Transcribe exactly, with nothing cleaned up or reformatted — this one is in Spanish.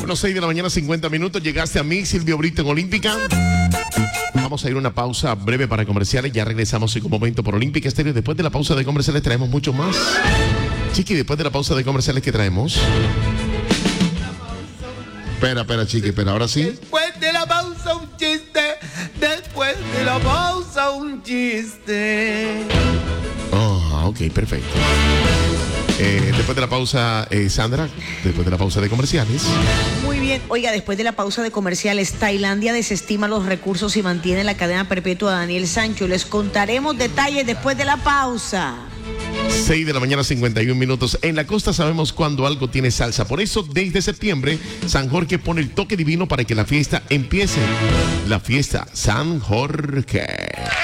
Bueno, seis de la mañana, cincuenta minutos. Llegaste a mí, Silvio Brito, en Olímpica. Vamos a ir a una pausa breve para comerciales. Ya regresamos en un momento por Olímpica Estéreo. Después de la pausa de comerciales traemos mucho más. Chiqui, después de la pausa de comerciales, ¿qué traemos? Espera, espera, Chiqui, espera, ahora sí. Después de la pausa un chiste. Después de la pausa un chiste. Oh, ok, perfecto. Eh, después de la pausa, eh, Sandra, después de la pausa de comerciales. Muy bien. Oiga, después de la pausa de comerciales, Tailandia desestima los recursos y mantiene la cadena perpetua de Daniel Sancho. Les contaremos detalles después de la pausa. seis de la mañana, cincuenta y un minutos. En la costa sabemos cuando algo tiene salsa. Por eso, desde septiembre, San Jorge pone el toque divino para que la fiesta empiece. La fiesta San Jorge.